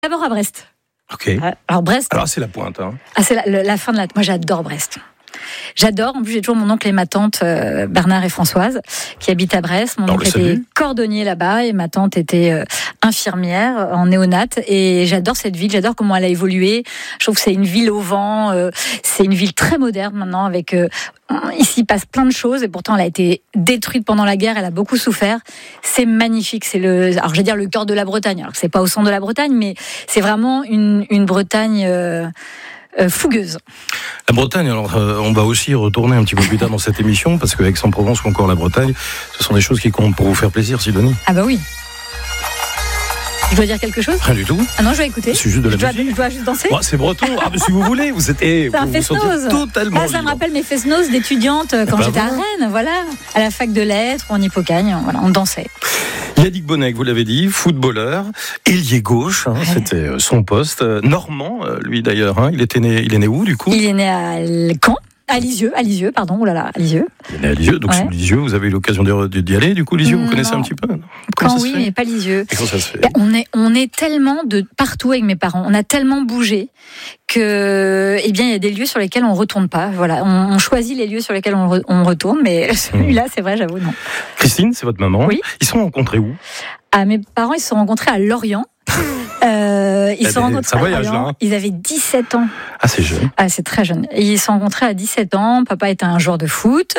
D'abord à Brest. Ok. Alors Brest. Alors c'est la pointe. Hein. C'est la fin de la. Moi j'adore Brest. J'adore. En plus, j'ai toujours mon oncle et ma tante Bernard et Françoise qui habitent à Brest. Mon oncle était cordonnier là-bas et ma tante était infirmière en néonate. Et j'adore cette ville. J'adore comment elle a évolué. Je trouve que c'est une ville au vent. C'est une ville très moderne maintenant avec. Ici, il passe plein de choses et pourtant elle a été détruite pendant la guerre. Elle a beaucoup souffert. C'est magnifique. C'est alors je vais dire le cœur de la Bretagne. Alors que c'est pas au centre de la Bretagne, mais c'est vraiment une Bretagne. Fougueuse. La Bretagne, alors on va aussi retourner un petit peu plus tard dans cette émission parce que Aix-en-Provence ou encore la Bretagne, ce sont des choses qui comptent pour vous faire plaisir, Sidonie. Ah bah oui. Je dois dire quelque chose ? Rien du tout. Ah non, je vais écouter. C'est juste de la musique. Je dois juste danser. Bon, c'est breton. Ah, mais si vous voulez, c'est un fest-noz. Totalement. Ça me rappelle mes fest-noz d'étudiante quand j'étais à Rennes, voilà, à la fac de lettres, en Hippocagne, voilà, on dansait. Yannick Bonnec, vous l'avez dit, footballeur, ailier gauche, c'était son poste. Normand, lui d'ailleurs, il est né où du coup ? Il est né à Caen. À Lisieux, pardon, à Lisieux. Il est né à Lisieux, donc sous Lisieux, vous avez eu l'occasion d'y aller, du coup, Lisieux, vous connaissez un petit peu ? Quand oui, mais pas Lisieux. Et comment ça se fait ? On est tellement de partout avec mes parents, on a tellement bougé que, il y a des lieux sur lesquels on retourne pas. Voilà, on choisit les lieux sur lesquels on retourne, mais celui-là, c'est vrai, j'avoue, non. Christine, c'est votre maman. Oui. Ils se sont rencontrés où ? Mes parents, ils se sont rencontrés à Lorient. Ils se sont rencontrés à Lorient. Ils avaient 17 ans. Ah, c'est jeune. Ah, c'est très jeune. Ils se sont rencontrés à 17 ans. Papa était un joueur de foot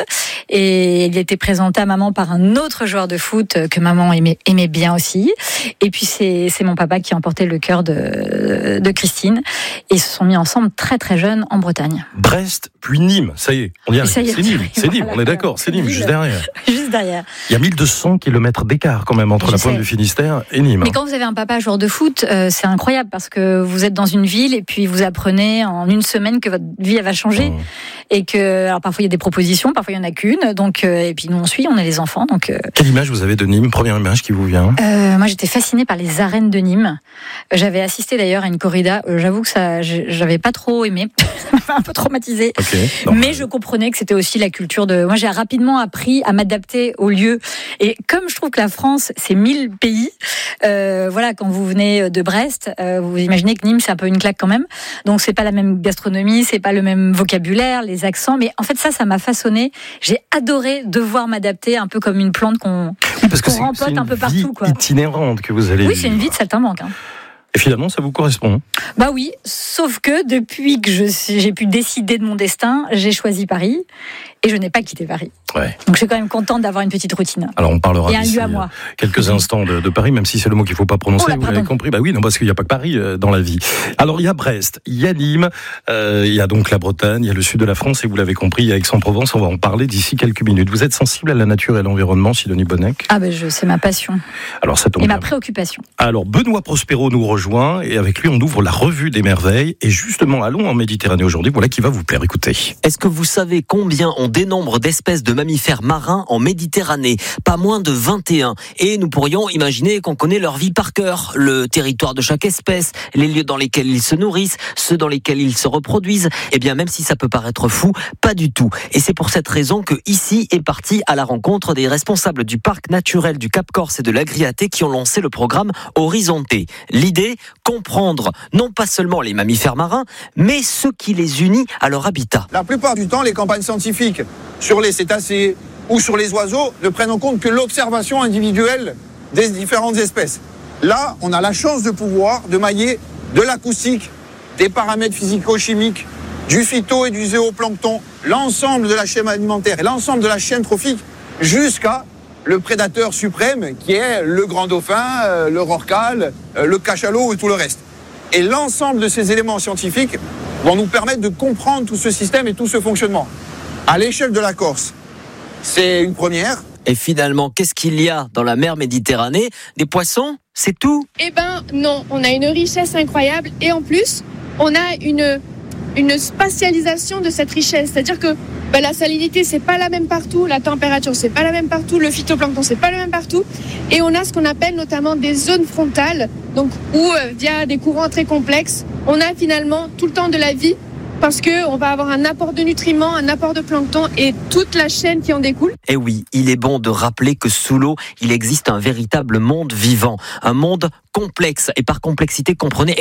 et il était présenté à maman par un autre joueur de foot que maman aimait bien aussi. Et puis c'est mon papa qui a emporté le cœur de Christine. Et ils se sont mis ensemble très très jeunes en Bretagne. Brest, puis Nîmes. Ça y est, on y arrive. C'est Nîmes. C'est Nîmes. On est d'accord. C'est Nîmes, juste derrière. Juste derrière. Il y a 1200 kilomètres d'écart quand même entre la pointe du Finistère et Nîmes. Mais quand vous avez un papa joueur de foot, c'est incroyable parce que vous êtes dans une ville et puis vous apprenez en une semaine que votre vie elle va changer et que alors parfois il y a des propositions, parfois il y en a qu'une. Donc et puis nous on suit, on est les enfants. Donc quelle image vous avez de Nîmes ? Première image qui vous vient ? Moi j'étais fascinée par les arènes de Nîmes. J'avais assisté d'ailleurs à une corrida. J'avoue que ça, j'avais pas trop aimé. Ça m'a un peu traumatisée. Mais je comprenais que c'était aussi la culture de. Moi j'ai rapidement appris à m'adapter au lieu. Et comme je trouve que la France c'est 1000 pays. Voilà, quand vous venez de Brest, vous imaginez que Nîmes c'est un peu une claque quand même. Donc c'est pas la même gastronomie, c'est pas le même vocabulaire, les accents. Mais en fait ça m'a façonné. J'ai adoré devoir m'adapter un peu comme une plante qu'on rempote un peu partout. C'est une vie itinérante que vous allez. Oui, c'est une vie de saltimbanque. Et finalement, ça vous correspond ? Bah oui, sauf que depuis que j'ai pu décider de mon destin, j'ai choisi Paris et je n'ai pas quitté Paris. Ouais. Donc je suis quand même contente d'avoir une petite routine. Alors on parlera et un lieu à moi. Quelques instants de Paris, même si c'est le mot qu'il ne faut pas prononcer, vous l'avez compris. Bah oui, non, parce qu'il n'y a pas que Paris dans la vie. Alors il y a Brest, il y a Nîmes, il y a donc la Bretagne, il y a le sud de la France et vous l'avez compris, il y a Aix-en-Provence. On va en parler d'ici quelques minutes. Vous êtes sensible à la nature et à l'environnement, Sidonie Bonnec ? Ah c'est ma passion. Alors ça tombe bien. Ma préoccupation. Alors Benoît Prospero nous rejoint et avec lui on ouvre la revue des merveilles et justement allons en Méditerranée aujourd'hui. Voilà qui va vous plaire. Écoutez. Est-ce que vous savez combien on dénombre d'espèces de mammifères marins en Méditerranée? Pas moins de 21. Et nous pourrions imaginer qu'on connaît leur vie par cœur, le territoire de chaque espèce, les lieux dans lesquels ils se nourrissent, ceux dans lesquels ils se reproduisent. Eh bien, même si ça peut paraître fou, pas du tout. Et c'est pour cette raison que ici est parti à la rencontre des responsables du parc naturel du Cap Corse et de l'Agriaté qui ont lancé le programme Horizonté. L'idée, comprendre non pas seulement les mammifères marins, mais ce qui les unit à leur habitat. La plupart du temps, les campagnes scientifiques sur les cétacés ou sur les oiseaux ne prennent en compte que l'observation individuelle des différentes espèces. Là, on a la chance de mailler de l'acoustique, des paramètres physico-chimiques, du phyto et du zooplancton, l'ensemble de la chaîne alimentaire et l'ensemble de la chaîne trophique, jusqu'à le prédateur suprême qui est le grand dauphin, le rorqual, le cachalot et tout le reste. Et l'ensemble de ces éléments scientifiques vont nous permettre de comprendre tout ce système et tout ce fonctionnement. À l'échelle de la Corse, c'est une première. Et finalement, qu'est-ce qu'il y a dans la mer Méditerranée ? Des poissons ? C'est tout ? Eh ben non, on a une richesse incroyable et en plus, on a une spatialisation de cette richesse. C'est-à-dire que la salinité, c'est pas la même partout, la température, c'est pas la même partout, le phytoplancton, c'est pas le même partout. Et on a ce qu'on appelle notamment des zones frontales, donc où, via des courants très complexes, on a finalement tout le temps de la vie parce qu'on va avoir un apport de nutriments, un apport de plancton et toute la chaîne qui en découle. Et oui, il est bon de rappeler que sous l'eau, il existe un véritable monde vivant, un monde complexe. Et par complexité, comprenez